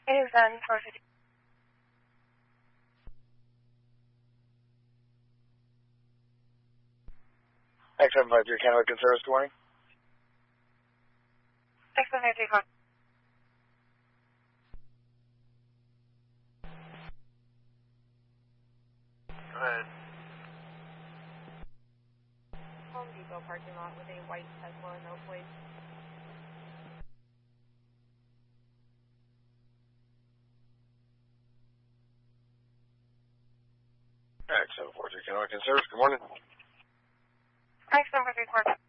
It is done. 450. X753 Kennewick and Service, good morning. X753 call. Go ahead. Home Depot parking lot with a white Tesla, no plate. X743 Kennewick and Service, good morning. X743 call.